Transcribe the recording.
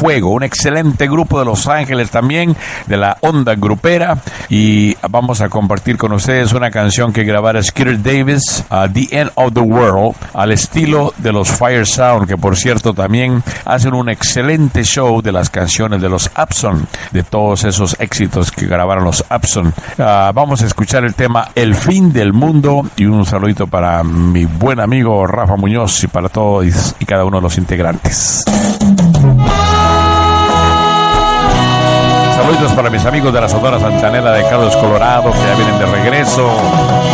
Fuego, un excelente grupo de Los Ángeles también, de la onda grupera, y vamos a compartir con ustedes una canción que grabara Skeeter Davis, The End of the World, al estilo de los Fire Sound, que por cierto también hacen un excelente show de las canciones de los Upson, de todos esos éxitos que grabaron los Upson. Vamos a escuchar el tema El Fin del Mundo, y un saludito para mi buen amigo Rafa Muñoz y para todos y cada uno de los integrantes. Saludos para mis amigos de la Sonora Santanera de Carlos, Colorado, que ya vienen de regreso.